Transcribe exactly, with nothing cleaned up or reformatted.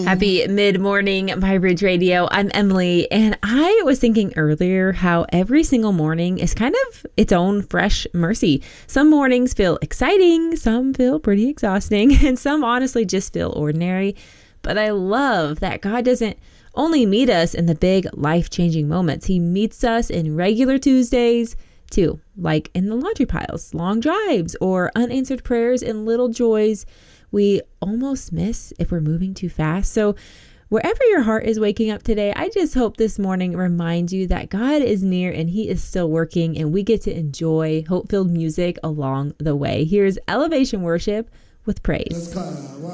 Happy mid-morning, My Bridge Radio. I'm Emily, and I was thinking earlier how every single morning is kind of its own fresh mercy. Some mornings feel exciting, some feel pretty exhausting, and some honestly just feel ordinary. But I love that God doesn't only meet us in the big life-changing moments. He meets us in regular Tuesdays too, like in the laundry piles, long drives, or unanswered prayers and little joys we almost miss if we're moving too fast. So wherever your heart is waking up today, I just hope this morning reminds you that God is near and he is still working, and we get to enjoy hope-filled music along the way. Here's Elevation Worship with Praise.